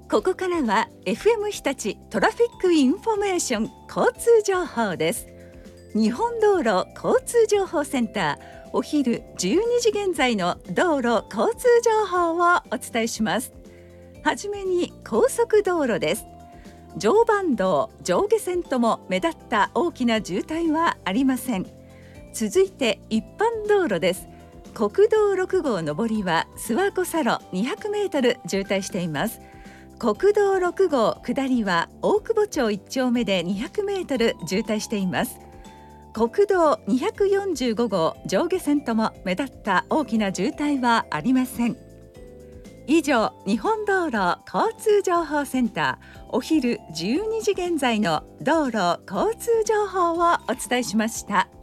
ここからは FM 日立トラフィックインフォメーション交通情報です。日本道路交通情報センター、お昼12時現在の道路交通情報をお伝えします。はじめに高速道路です。常磐道上下線とも目立った大きな渋滞はありません。続いて一般道路です。国道6号上りは諏訪湖佐路200メートル渋滞しています。国道6号下りは大久保町1丁目で200メートル渋滞しています。国道245号上下線とも目立った大きな渋滞はありません。以上、日本道路交通情報センター、お昼12時現在の道路交通情報をお伝えしました。